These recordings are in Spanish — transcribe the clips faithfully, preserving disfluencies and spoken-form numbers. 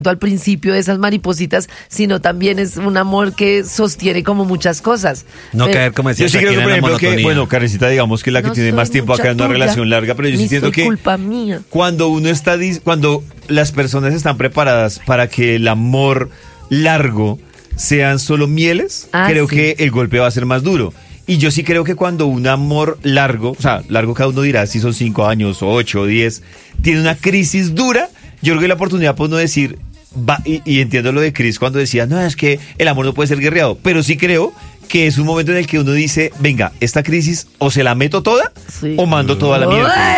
al principio de esas maripositas, sino también es un amor que sostiene como muchas cosas. No pero, caer, como decía yo sí creo que, por ejemplo, que, bueno, Karencita, digamos que es la que no tiene más tiempo acá en una tuya, relación larga, pero yo sí siento que culpa mía. cuando uno está, cuando las personas están preparadas para que el amor largo sean solo mieles, ah, creo sí. que el golpe va a ser más duro. Y yo sí creo que cuando un amor largo, o sea, largo cada uno dirá si son cinco años, o ocho, o diez, tiene una crisis dura, yo creo que la oportunidad por no decir, va, y, y entiendo lo de Chris cuando decía, no, es que el amor no puede ser guerreado, pero sí creo que es un momento en el que uno dice, venga, esta crisis o se la meto toda, sí, o mando toda la mierda.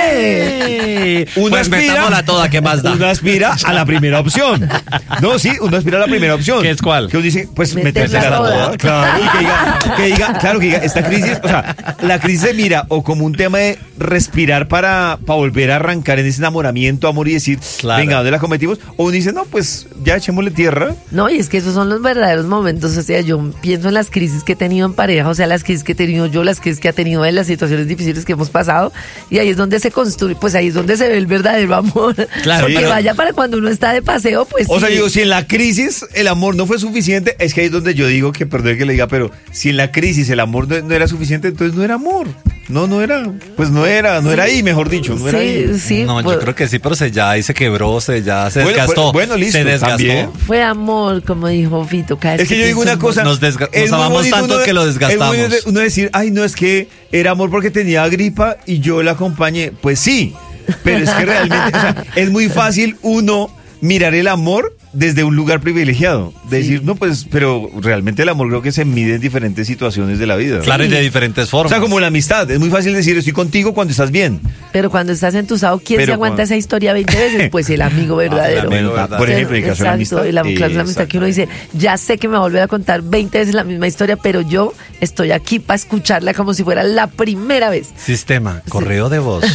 Uno pues aspira, metámosla toda, ¿qué más da? Uno aspira a la primera opción. No, sí, uno aspira a la primera opción. ¿Qué es cuál? Que uno dice, pues metérsela toda. toda. Claro, y que diga, que diga, claro, que diga, esta crisis, o sea, la crisis se mira o como un tema de respirar para, para volver a arrancar en ese enamoramiento, amor y decir, claro, venga, ¿dónde la cometimos? O uno dice, no, pues ya echémosle tierra. No, y es que esos son los verdaderos momentos, o sea, yo pienso en las crisis que he tenido en pareja, o sea, las crisis que he tenido yo, las crisis que ha tenido él, las situaciones difíciles que hemos pasado, y ahí es donde se construye, pues ahí es donde se ve el verdadero amor. Claro. Porque sí, vaya para cuando uno está de paseo, pues O sí. sea, digo, si en la crisis el amor no fue suficiente, es que ahí es donde yo digo que, perdón que le diga, pero si en la crisis el amor no, no era suficiente, entonces no era amor. No, no era, pues no era, no era ahí, mejor dicho, no era sí, ahí. Sí, no, pues, yo creo que sí, pero se ya ahí se quebró, se ya se bueno, desgastó. Bueno, listo, se desgastó. También. Fue amor, como dijo Fito. Cada es que, que yo digo una cosa, nos, desga- nos amamos tanto uno, que lo desgastamos. Es uno decir, ay, no, es que era amor porque tenía gripa y yo la acompañé. Pues sí, pero es que realmente, o sea, es muy fácil uno mirar el amor desde un lugar privilegiado, de sí. decir, no, pues, pero realmente el amor creo que se mide en diferentes situaciones de la vida. Claro, sí. y de diferentes formas. O sea, como la amistad, es muy fácil decir, estoy contigo cuando estás bien. Pero cuando estás entusado, ¿quién pero se aguanta cuando... esa historia veinte veces? Pues el amigo verdadero. Ah, el amigo verdadero. Por ejemplo, en el caso de la amistad. El amigo de la amistad que uno dice, ya sé que me va a volver a contar veinte veces la misma historia, pero yo estoy aquí para escucharla como si fuera la primera vez. Sistema, correo sí. de voz.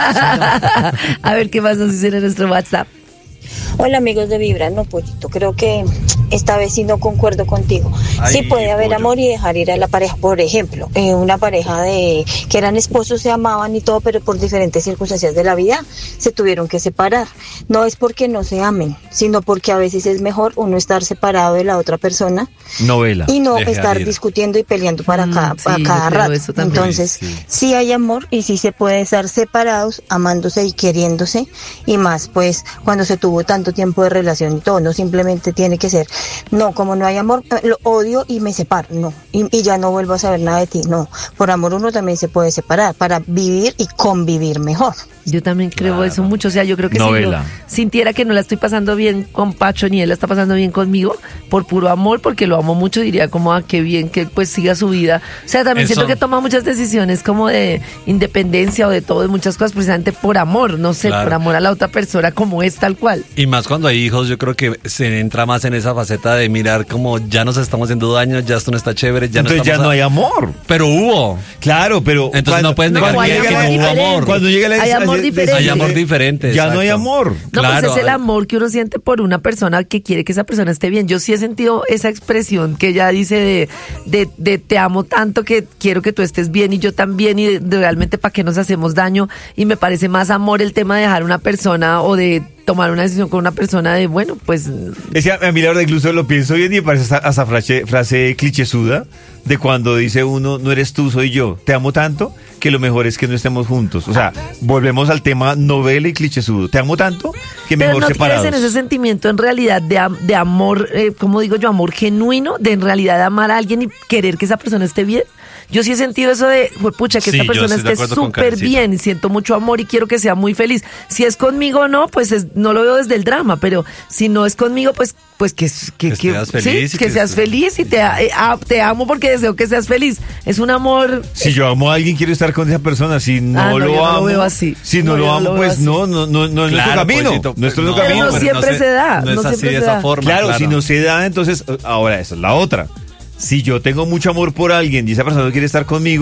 A ver qué más nos dicen en nuestro WhatsApp. Hola amigos de Vibra, no Pollito, creo que esta vez sí no concuerdo contigo. Ay, sí puede haber pollo. amor y dejar ir a la pareja, por ejemplo, eh, una pareja de que eran esposos, se amaban y todo, pero por diferentes circunstancias de la vida se tuvieron que separar. No es porque no se amen, sino porque a veces es mejor uno estar separado de la otra persona. Novela. Y no estar ir. discutiendo y peleando para, mm, cada, sí, para cada rato. Entonces, sí. sí hay amor y sí se puede estar separados, amándose y queriéndose, y más pues cuando se tuvo tanto tiempo de relación y todo, no simplemente tiene que ser, no, como no hay amor, lo odio y me separo, no, y, y ya no vuelvo a saber nada de ti, no, por amor uno también se puede separar, para vivir y convivir mejor. Yo también creo claro. eso mucho, o sea, yo creo que Novela. si yo sintiera que no la estoy pasando bien con Pacho, ni él la está pasando bien conmigo, por puro amor, porque lo amo mucho, diría como, ah, qué bien que pues siga su vida, o sea, también eso. siento que toma muchas decisiones como de independencia o de todo, de muchas cosas, precisamente por amor, no sé, claro. por amor a la otra persona como es tal cual. Y más cuando hay hijos, yo creo que se entra más en esa faceta de mirar como ya nos estamos haciendo daño, ya esto no está chévere, ya entonces no ya no a... hay amor. Pero hubo. Claro, pero entonces cuando, no puedes negar no, que no hubo amor. Cuando llega la hay amor diferente. Hay amor diferente. Ya exacto. no hay amor. No, claro, pues es el amor que uno siente por una persona que quiere que esa persona esté bien. Yo sí he sentido esa expresión que ella dice de, de, de te amo tanto que quiero que tú estés bien y yo también, y de, de realmente para qué nos hacemos daño, y me parece más amor el tema de dejar una persona o de tomar una decisión con una persona de, bueno, pues... Es que a mí la verdad incluso lo pienso hoy en día, parece hasta, hasta frase, frase clichésuda de cuando dice uno, no eres tú, soy yo, te amo tanto que lo mejor es que no estemos juntos. O sea, volvemos al tema novela y clichésudo. Te amo tanto que mejor Pero no separados. tienes en ese sentimiento en realidad de, de amor, eh, como digo yo, amor genuino, de en realidad amar a alguien y querer que esa persona esté bien. Yo sí he sentido eso de, pucha, que sí, esta persona esté súper bien y siento mucho amor y quiero que sea muy feliz. Si es conmigo o no, pues es, no lo veo desde el drama, pero si no es conmigo, pues pues que, que, que, que seas feliz, sí, que, que seas estés... feliz y te, eh, te amo porque deseo que seas feliz. Es un amor... Si yo amo a alguien, quiero estar con esa persona. Si no, ah, no lo yo amo... no lo veo así. Si no, no lo amo, no lo pues no, no, no, no es claro, nuestro camino. Pollito, nuestro no, camino. Pero no siempre no se, se da. No, no es así siempre de se esa da. forma. Claro, claro, si no se da, entonces, ahora esa es la otra. Si yo tengo mucho amor por alguien y esa persona no quiere estar conmigo,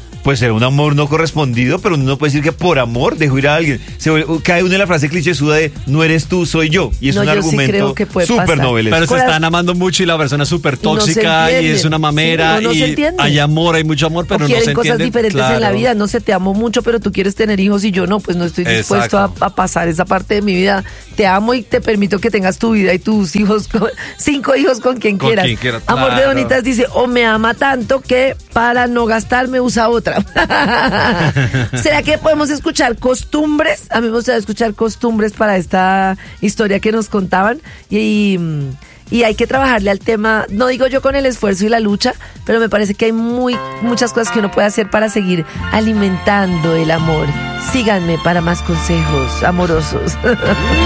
pues será un amor no correspondido, pero uno no puede decir que por amor dejo ir a alguien. Se vuelve, cae uno en la frase clichésuda de no eres tú, soy yo. Y es no, un yo argumento sí súper novelesco. Pero se están amando mucho y la persona es súper tóxica y, no y es una mamera. Sí, no, no y hay amor, hay mucho amor, pero o no se quieren cosas entienden. diferentes Claro. en la vida. No sé, te amo mucho, pero tú quieres tener hijos y yo no, pues no estoy dispuesto a, a pasar esa parte de mi vida. Te amo y te permito que tengas tu vida y tus hijos, con, cinco hijos con quien con quieras. Quien quiera, Amor claro. de Bonitas dice, o me ama tanto que para no gastar me usa otra. ¿Será que podemos escuchar costumbres? A mí me gustaría escuchar costumbres para esta historia que nos contaban y, y hay que trabajarle al tema, no digo yo con el esfuerzo y la lucha, pero me parece que hay muy muchas cosas que uno puede hacer para seguir alimentando el amor. Síganme para más consejos amorosos.